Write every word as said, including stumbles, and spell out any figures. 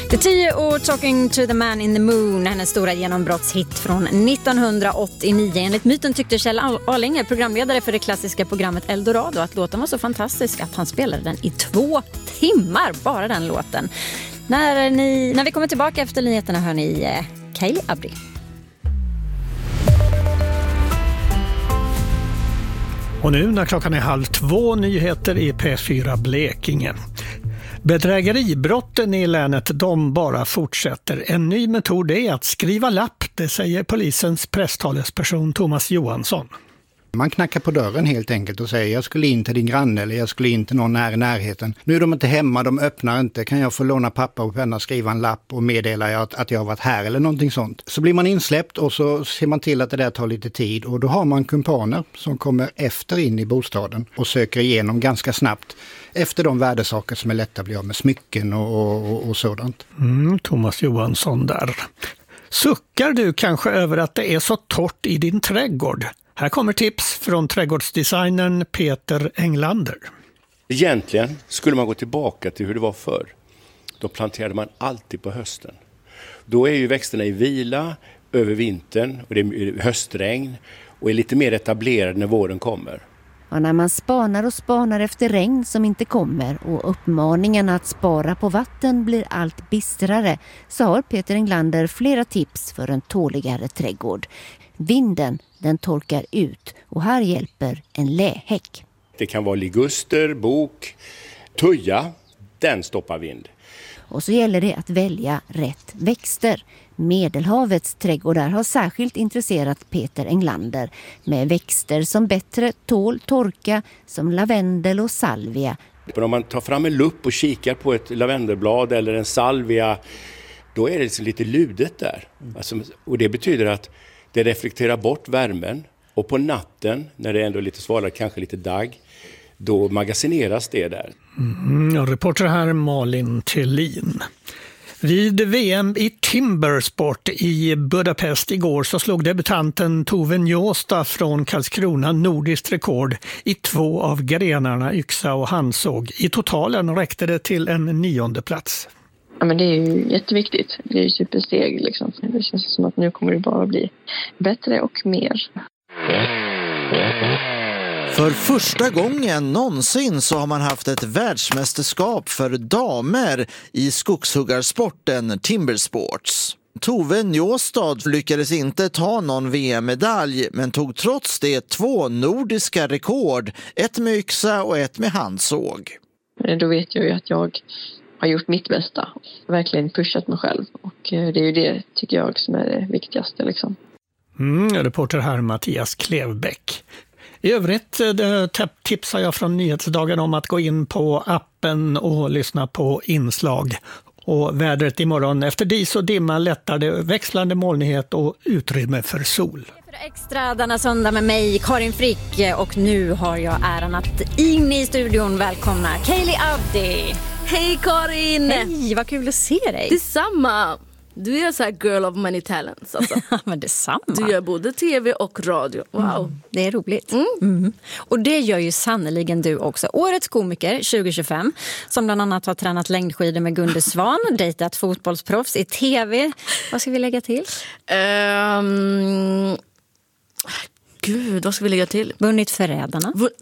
The tio år Talking to the Man in the Moon, hennes stora genombrottshit från nittonhundraåttionio. Enligt myten tyckte Kjell Arlinger, programledare för det klassiska programmet Eldorado, att låten var så fantastisk att han spelade den i två timmar, bara den låten. När, ni, när vi kommer tillbaka efter nyheterna hör ni eh, Kaeli Abdi. Och nu när klockan är halv två, nyheter i P fyra Blekinge. Bedrägeribrotten i länet, de bara fortsätter. En ny metod är att skriva lapp, det säger polisens presstalesperson Thomas Johansson. Man knackar på dörren helt enkelt och säger jag skulle in till din granne eller jag skulle in till någon nära närheten. Nu är de inte hemma, de öppnar inte. Kan jag få låna papper och penna, skriva en lapp och meddela att, att jag har varit här eller någonting sånt. Så blir man insläppt och så ser man till att det där tar lite tid och då har man kumpaner som kommer efter in i bostaden och söker igenom ganska snabbt efter de värdesaker som är lätta att bli av med, smycken och, och, och sådant. Mm, Thomas Johansson där. Suckar du kanske över att det är så torrt i din trädgård? Här kommer tips från trädgårdsdesignern Peter Englander. Egentligen skulle man gå tillbaka till hur det var förr. Då planterade man alltid på hösten. Då är ju växterna i vila över vintern och det är höstregn och är lite mer etablerade när våren kommer. Och när man spanar och spanar efter regn som inte kommer och uppmaningen att spara på vatten blir allt bistrare, så har Peter Englander flera tips för en tåligare trädgård. Vinden, den torkar ut och här hjälper en lähäck. Det kan vara liguster, bok, tuja, den stoppar vind. Och så gäller det att välja rätt växter. Medelhavets trädgårdar har särskilt intresserat Peter Englander med växter som bättre tål torka som lavendel och salvia. Om man tar fram en lupp och kikar på ett lavendelblad eller en salvia, då är det lite ludet där. Alltså, och det betyder att det reflekterar bort värmen och på natten när det är ändå lite svalare, kanske lite dagg, då magasineras det där. Mm, ja, reporter här Malin Tillin. Vid V M i timbersport i Budapest igår så slog debutanten Tove Njåstad från Karlskrona nordiskt rekord i två av grenarna yxa och handsåg. I totalen räckte det till en nionde plats. Ja, men det är ju jätteviktigt. Det är ju supersteg liksom. Det känns som att nu kommer det bara bli bättre och mer. För första gången någonsin så har man haft ett världsmästerskap för damer i skogshuggarsporten Timbersports. Tove Njåstad lyckades inte ta någon V M-medalj men tog trots det två nordiska rekord, ett med yxa och ett med handsåg. Då vet jag ju att jag har gjort mitt bästa, verkligen pushat mig själv och det är ju det tycker jag som är det viktigaste liksom. Mm, reporter här Mattias Klevbäck. I övrigt tipsar jag från nyhetsdagen om att gå in på appen och lyssna på inslag. Och vädret imorgon efter dis och dimma lättar det växlande molnighet och utrymme för sol. För extra denna söndag med mig, Karin Frick, och nu har jag äran att in i studion välkomna Kaeli Abdi. Hej Karin! Hej, vad kul att se dig. Detsamma! Du är så här girl of many talents alltså. Men detsamma. Du gör både tv och radio. Wow. Mm, det är roligt. Mm. Mm. Och det gör ju sannoliken du också. Årets komiker tjugo tjugofem som bland annat har tränat längdskidor med Gunde Svan, dejtat fotbollsproffs i tv. Vad ska vi lägga till? Um, gud, vad ska vi lägga till? Vunnit Förrädarna.